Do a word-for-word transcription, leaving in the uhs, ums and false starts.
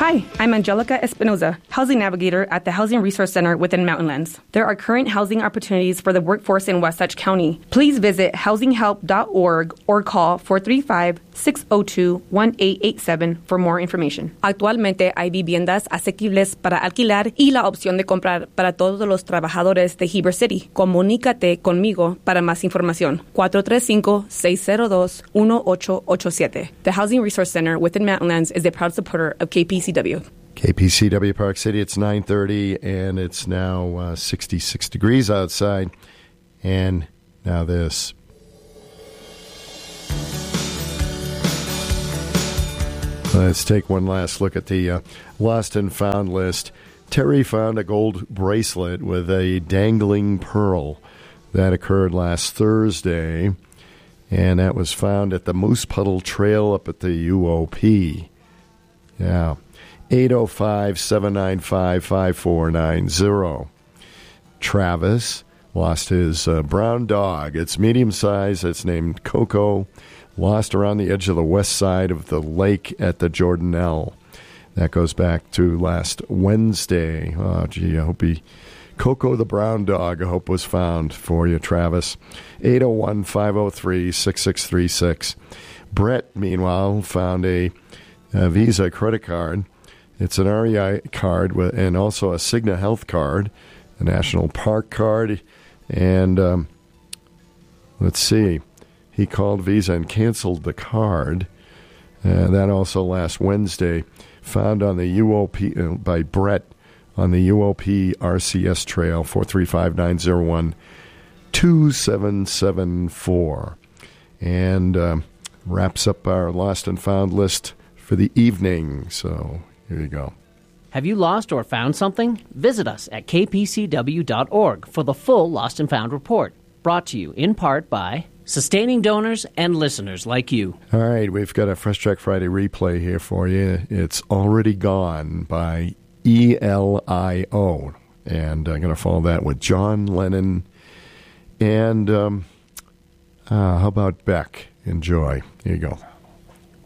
Hi, I'm Angelica Espinoza, Housing Navigator at the Housing Resource Center within Mountainlands. There are current housing opportunities for the workforce in Wasatch County. Please visit housing help dot org or call four three five, six zero two, one eight eight seven for more information. Actualmente hay viviendas asequibles para alquilar y la opción de comprar para todos los trabajadores de Heber City. Comunícate conmigo para más información. cuatro tres cinco, seis cero dos, uno ocho ocho siete. The Housing Resource Center within Mountainlands is a proud supporter of K P C W. K P C W Park City, it's nine thirty, and it's now uh, sixty-six degrees outside. And now this. Let's take one last look at the uh, lost and found list. Terry found a gold bracelet with a dangling pearl. That occurred last Thursday, and that was found at the Moose Puddle Trail up at the U O P. Yeah. eight oh five, seven nine five, five four nine zero. Travis lost his uh, brown dog. It's medium size. It's named Coco. Lost around the edge of the west side of the lake at the Jordanelle. That goes back to last Wednesday. Oh, gee, I hope he... Coco the brown dog, I hope, was found for you, Travis. eight oh one, five oh three, six six three six. Brett, meanwhile, found a, a Visa credit card. It's an R E I card with, and also a Cigna Health card, a National Park card, and um, let's see, he called Visa and canceled the card. Uh, that also last Wednesday, found on the U O P uh, by Brett on the U O P R C S trail, four three five, nine oh one, two seven seven four. And um, wraps up our lost and found list for the evening. So here you go. Have you lost or found something? Visit us at k p c w dot org for the full Lost and Found report. Brought to you in part by sustaining donors and listeners like you. All right, we've got a Fresh Track Friday replay here for you. It's Already Gone by E L I O. And I'm going to follow that with John Lennon. And um, uh, how about Beck? Enjoy. Here you go.